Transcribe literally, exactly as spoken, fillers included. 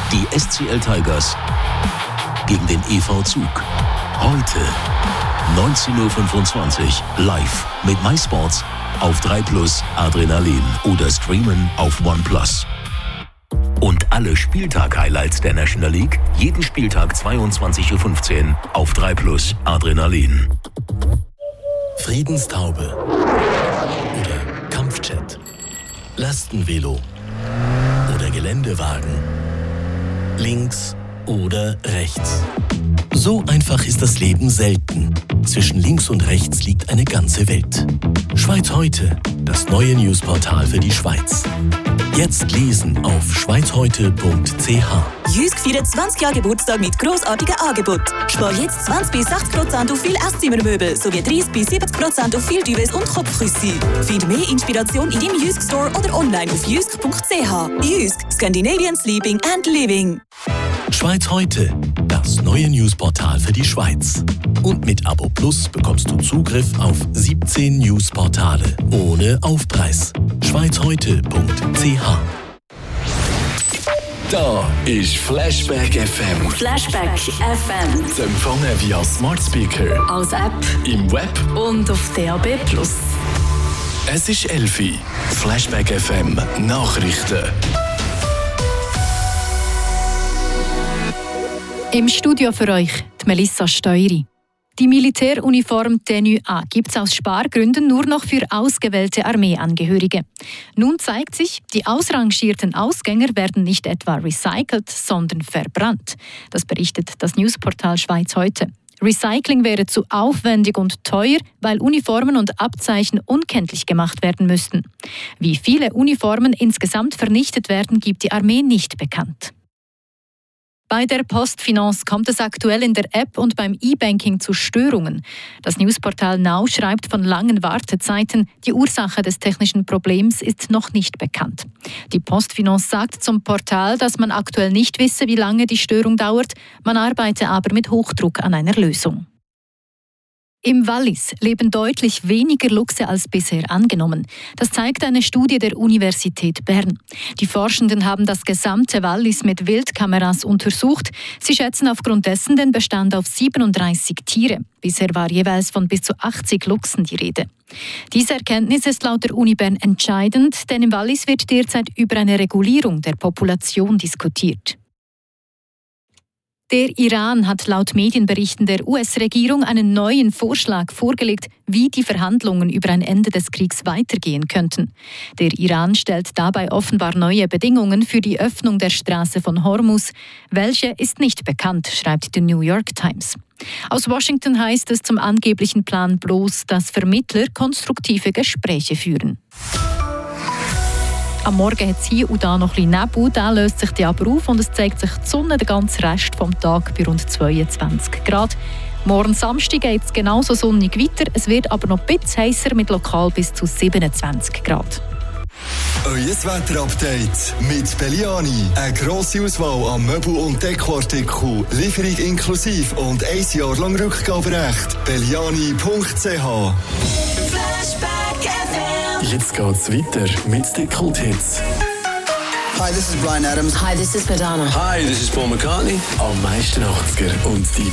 Die S C L Tigers gegen den E V Zug. Heute neunzehn Uhr fünfundzwanzig live mit MySports auf drei plus Adrenalin oder streamen auf OnePlus. Und alle Spieltag-Highlights der National League jeden Spieltag zweiundzwanzig Uhr fünfzehn auf drei plus Adrenalin. Friedenstaube oder Kampfjet, Lastenvelo oder Geländewagen, links oder rechts. So einfach ist das Leben selten. Zwischen links und rechts liegt eine ganze Welt. Schweiz heute, das neue Newsportal für die Schweiz. Jetzt lesen auf schweizheute punkt c h. Jysk feiert zwanzig Jahre Geburtstag mit grossartigen Angeboten. Spar jetzt zwanzig bis sechzig Prozent auf viele Esszimmermöbel sowie dreißig bis siebzig Prozent auf viele Duvets und Kopfküsse. Find mehr Inspiration in deinem Jysk Store oder online auf jysk punkt c h. Jysk, Scandinavian Sleeping and Living. Schweiz heute, das neue Newsportal für die Schweiz. Und mit Abo Plus bekommst du Zugriff auf siebzehn Newsportale ohne Aufpreis. schweizheute punkt c h. Da ist Flashback F M. Flashback F M. Zu empfangen via Smart Speaker, als App, im Web und auf D A B plus. Es ist elf Uhr. Flashback F M Nachrichten. Im Studio für euch die Melissa Steury. Die Militäruniform Tenue A gibt es aus Spargründen nur noch für ausgewählte Armeeangehörige. Nun zeigt sich, die ausrangierten Ausgänger werden nicht etwa recycelt, sondern verbrannt. Das berichtet das Newsportal Schweiz heute. Recycling wäre zu aufwendig und teuer, weil Uniformen und Abzeichen unkenntlich gemacht werden müssten. Wie viele Uniformen insgesamt vernichtet werden, gibt die Armee nicht bekannt. Bei der Postfinance kommt es aktuell in der App und beim E-Banking zu Störungen. Das Newsportal Now schreibt von langen Wartezeiten. Die Ursache des technischen Problems ist noch nicht bekannt. Die Postfinance sagt zum Portal, dass man aktuell nicht wisse, wie lange die Störung dauert. Man arbeite aber mit Hochdruck an einer Lösung. Im Wallis leben deutlich weniger Luchse als bisher angenommen. Das zeigt eine Studie der Universität Bern. Die Forschenden haben das gesamte Wallis mit Wildkameras untersucht. Sie schätzen aufgrund dessen den Bestand auf siebenunddreißig Tiere. Bisher war jeweils von bis zu achtzig Luchsen die Rede. Diese Erkenntnis ist laut der Uni Bern entscheidend, denn im Wallis wird derzeit über eine Regulierung der Population diskutiert. Der Iran hat laut Medienberichten der U S-Regierung einen neuen Vorschlag vorgelegt, wie die Verhandlungen über ein Ende des Kriegs weitergehen könnten. Der Iran stellt dabei offenbar neue Bedingungen für die Öffnung der Straße von Hormuz. Welche ist nicht bekannt, schreibt die New York Times. Aus Washington heißt es zum angeblichen Plan bloß, dass Vermittler konstruktive Gespräche führen. Am Morgen hat es hier und da noch ein bisschen Nebel, der löst sich dann aber auf und es zeigt sich die Sonne den ganzen Rest des Tages bei rund zweiundzwanzig Grad. Morgen Samstag geht es genauso sonnig weiter, es wird aber noch ein bisschen heißer mit lokal bis zu siebenundzwanzig Grad. Euer Wetterupdate mit Belliani. Eine grosse Auswahl an Möbel- und Dekoartikeln, Lieferung inklusive und ein Jahr lang Rückgaberecht. Belliani punkt c h. Flashback F M. Jetzt geht's weiter mit den Kulthits. Hi, this is Bryan Adams. Hi, this is Madonna. Hi, this is Paul McCartney. Am meisten achtziger und die